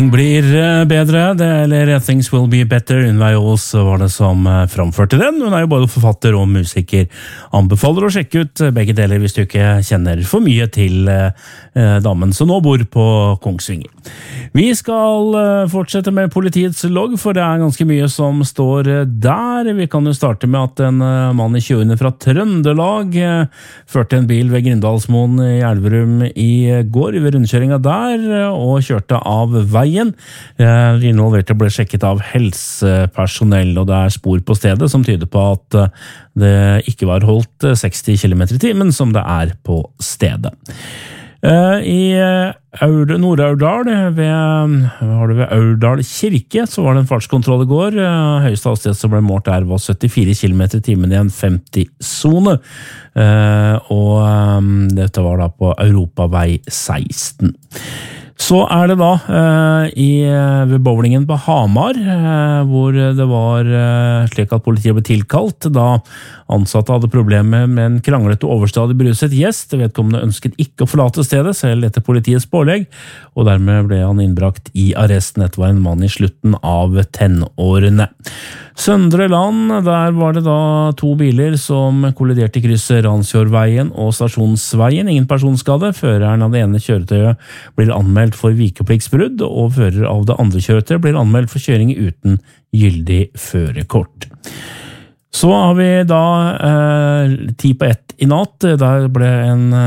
Blir bedre, eller Things Will Be Better. Ynveig Aas var det som framførte den. Hun er jo både forfatter og musiker. Anbefaler å sjekke ut begge deler hvis du ikke kjenner for mye til damen som nå bor på Kongsvinger. Vi skal fortsette med politiets logg, for det er ganske mye som står der. Vi kan jo starte med at en mann i 20-årene fra Trøndelag førte en bil ved Grindalsmoen i Elverum i går ved rundkjøringa der, og kjørte av veien. De involverte ble sjekket av helsepersonell, og det er spor på stedet som tyder på at det ikke var holdt 60 km/t, som det er på stedet. I Nord-Aurdal, ved Aurdal kirke, så var det en fartskontroll i går. Høyeste hastighet som ble målt der var 74 km/t i en 50-zone, og dette var da på Europavei 16. Så er det da ved bowlingen på Hamar, hvor det var slik at politiet ble tilkalt da ansatte hadde problemer med en kranglet og overstadig beruset gjest. Vedkommende ønsket ikke å forlate stedet, selv etter politiets pålegg, og dermed ble han innbrakt i arresten. Dette var en mann i slutten av tenårene. Søndre Land, der var det da 2 biler som kolliderte i krysset Ransfjordveien og Stasjonsveien. Ingen personskade. Føreren av det ene kjøretøyet blir anmeldt for vikepliktsbrudd, og fører av det andre kjøretøyet blir anmeldt for kjøring uten gyldig førerkort. Så har vi da 10 på 1 i natt. Der ble en